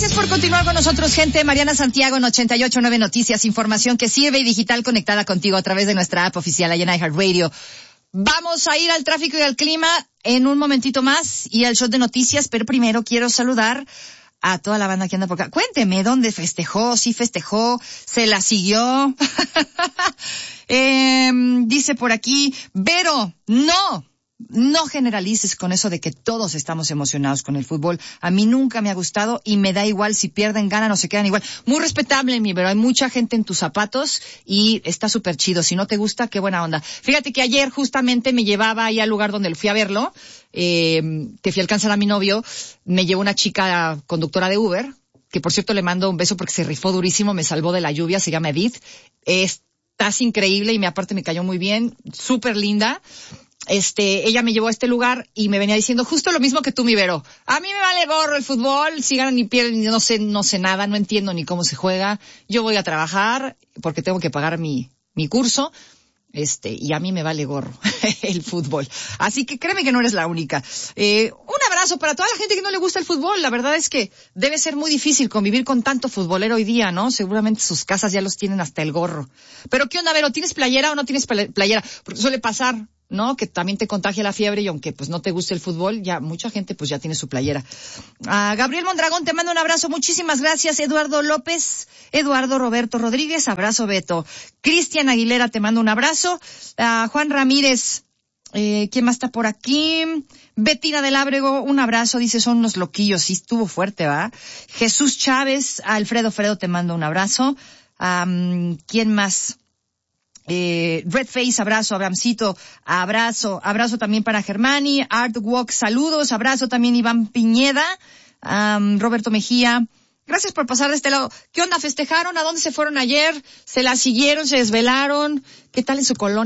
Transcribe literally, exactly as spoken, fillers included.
Gracias por continuar con nosotros, gente. Mariana Santiago en ochenta y ocho punto nueve Noticias, información que sirve y digital conectada contigo a través de nuestra app oficial allá en iHeartRadio. Vamos a ir al tráfico y al clima en un momentito más y al show de noticias, pero primero quiero saludar a toda la banda que anda por acá. Cuénteme, ¿dónde festejó? ¿Sí festejó? ¿Se la siguió? eh, dice por aquí, Vero, no. No generalices con eso de que todos estamos emocionados con el fútbol. A mí nunca me ha gustado y me da igual si pierden, ganan o se quedan igual. Muy respetable, mi, pero hay mucha gente en tus zapatos y está súper chido. Si no te gusta, qué buena onda. Fíjate que ayer justamente me llevaba ahí al lugar donde fui a verlo, eh, que fui a alcanzar a mi novio. Me llevó una chica conductora de Uber, que por cierto le mando un beso porque se rifó durísimo, me salvó de la lluvia, se llama Edith. Estás increíble y me, aparte me cayó muy bien, súper linda. Este, ella me llevó a este lugar y me venía diciendo justo lo mismo que tú, mi Vero. A mí me vale gorro el fútbol, si ganan ni pierden, no sé, no sé nada, no entiendo ni cómo se juega. Yo voy a trabajar porque tengo que pagar mi, mi curso. Este, y a mí me vale gorro el fútbol. Así que créeme que no eres la única. Eh, un abrazo para toda la gente que no le gusta el fútbol. La verdad es que debe ser muy difícil convivir con tanto futbolero hoy día, ¿no? Seguramente sus casas ya los tienen hasta el gorro. Pero ¿qué onda, Vero? ¿Tienes playera o no tienes playera? Porque suele pasar, ¿no? Que también te contagia la fiebre y aunque pues no te guste el fútbol, ya mucha gente pues ya tiene su playera. Ah, Gabriel Mondragón, te mando un abrazo, muchísimas gracias. Eduardo López, Eduardo Roberto Rodríguez, abrazo Beto. Cristian Aguilera, te mando un abrazo. Ah, Juan Ramírez, eh, ¿quién más está por aquí? Betina del Ábrego, un abrazo, dice, son unos loquillos, sí estuvo fuerte, ¿va? Jesús Chávez, Alfredo Fredo, te mando un abrazo. Um, ¿quién más? Eh, Red Face, abrazo, Abramcito, abrazo, abrazo también para Germani, Art Walk, saludos, abrazo también Iván Piñeda, um, Roberto Mejía, gracias por pasar de este lado. ¿Qué onda? ¿Festejaron? ¿A dónde se fueron ayer? ¿Se la siguieron? ¿Se desvelaron? ¿Qué tal en su colonia?